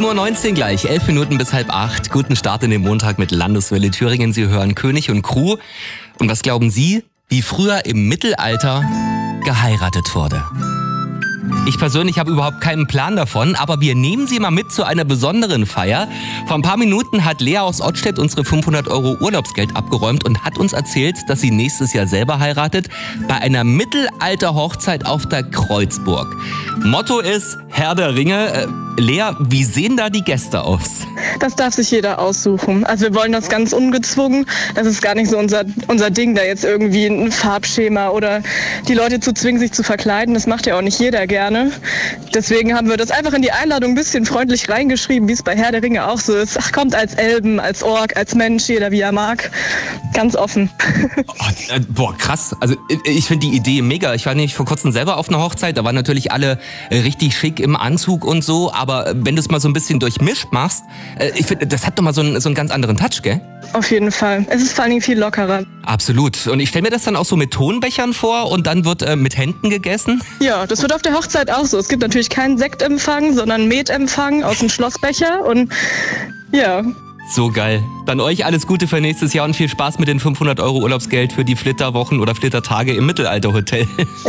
7.19 Uhr gleich, 11 Minuten bis 7:30. Guten Start in den Montag mit Landeswelle Thüringen. Sie hören König und Crew. Und was glauben Sie, wie früher im Mittelalter geheiratet wurde? Ich persönlich habe überhaupt keinen Plan davon, aber wir nehmen Sie mal mit zu einer besonderen Feier. Vor ein paar Minuten hat Lea aus Ottstedt unsere 500 € Urlaubsgeld abgeräumt und hat uns erzählt, dass sie nächstes Jahr selber heiratet, bei einer Mittelalter-Hochzeit auf der Kreuzburg. Motto ist Herr der Ringe. Lea, wie sehen da die Gäste aus? Das darf sich jeder aussuchen. Also wir wollen das ganz ungezwungen. Das ist gar nicht so unser Ding, da jetzt irgendwie ein Farbschema oder die Leute zu zwingen, sich zu verkleiden. Das macht ja auch nicht jeder gerne. Deswegen haben wir das einfach in die Einladung ein bisschen freundlich reingeschrieben, wie es bei Herr der Ringe auch so ist. Ach, kommt als Elben, als Ork, als Mensch, jeder wie er mag. Ganz offen. Boah, krass. Also ich finde die Idee mega. Ich war nämlich vor kurzem selber auf einer Hochzeit. Da waren natürlich alle richtig schick im Anzug und so. Aber wenn du es mal so ein bisschen durchmischt machst, ich finde, das hat doch mal so einen ganz anderen Touch, gell? Auf jeden Fall. Es ist vor allen Dingen viel lockerer. Absolut. Und ich stelle mir das dann auch so mit Tonbechern vor und dann wird mit Händen gegessen? Ja, das wird auf der Hochzeit auch so. Es gibt natürlich keinen Sektempfang, sondern Metempfang aus dem Schlossbecher und ja. So geil. Dann euch alles Gute für nächstes Jahr und viel Spaß mit den 500 € Urlaubsgeld für die Flitterwochen oder Flittertage im Mittelalterhotel.